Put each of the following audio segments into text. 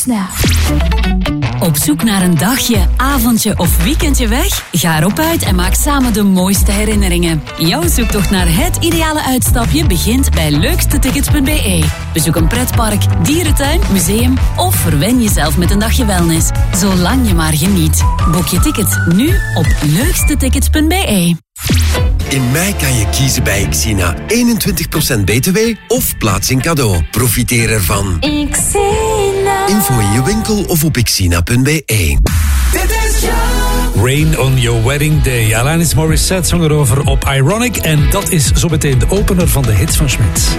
snel. Op zoek naar een dagje, avondje of weekendje weg? Ga erop uit en maak samen de mooiste herinneringen. Jouw zoektocht naar het ideale uitstapje begint bij leukstetickets.be. Bezoek een pretpark, dierentuin, museum of verwen jezelf met een dagje wellness. Zolang je maar geniet. Boek je ticket nu op leukstetickets.be. In mei kan je kiezen bij Xina. 21% BTW of plaatsing cadeau. Profiteer ervan. Xina. Info in je winkel of op xina.be. Rain on Your Wedding Day. Alanis Morissette zong erover op Ironic. En dat is zo meteen de opener van de hits van Schmidt.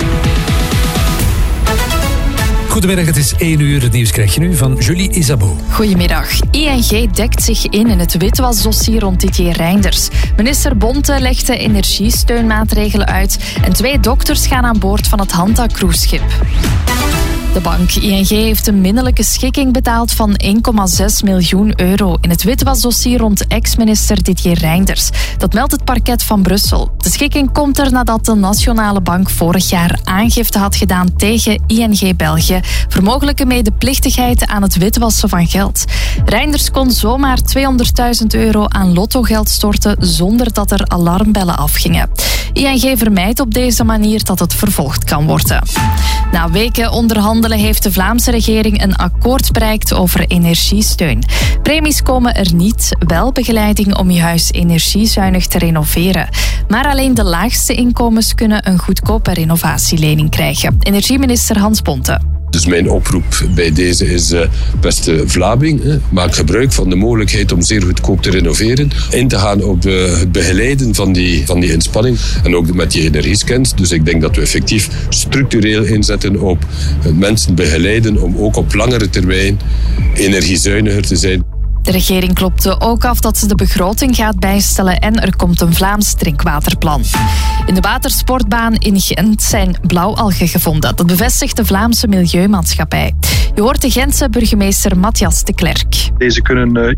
Goedemiddag, het is 1 uur. Het nieuws krijg je nu van Julie Isabeau. Goedemiddag. ING dekt zich in het witwasdossier rond Didier Reynders. Minister Bonte legt de energiesteunmaatregelen uit en 2 dokters gaan aan boord van het Hanta-cruiseschip. De bank ING heeft een minnelijke schikking betaald van 1,6 miljoen euro in het witwasdossier rond ex-minister Didier Reynders. Dat meldt het parket van Brussel. De schikking komt er nadat de Nationale Bank vorig jaar aangifte had gedaan tegen ING België voor mogelijke medeplichtigheid aan het witwassen van geld. Reynders kon zomaar 200.000 euro aan lottogeld storten zonder dat er alarmbellen afgingen. ING vermijdt op deze manier dat het vervolgd kan worden. Na weken onderhandelen heeft de Vlaamse regering een akkoord bereikt over energiesteun. Premies komen er niet, wel begeleiding om je huis energiezuinig te renoveren. Maar alleen de laagste inkomens kunnen een goedkope renovatielening krijgen. Energieminister Hans Bonte. Dus mijn oproep bij deze is, beste Vlaming, maak gebruik van de mogelijkheid om zeer goedkoop te renoveren. In te gaan op het begeleiden van die inspanning en ook met die energiescans. Dus ik denk dat we effectief structureel inzetten op mensen begeleiden om ook op langere termijn energiezuiniger te zijn. De regering klopte ook af dat ze de begroting gaat bijstellen en er komt een Vlaams drinkwaterplan. In de watersportbaan in Gent zijn blauwalgen gevonden. Dat bevestigt de Vlaamse Milieumaatschappij. Je hoort de Gentse burgemeester Matthias de Klerk. Deze kunnen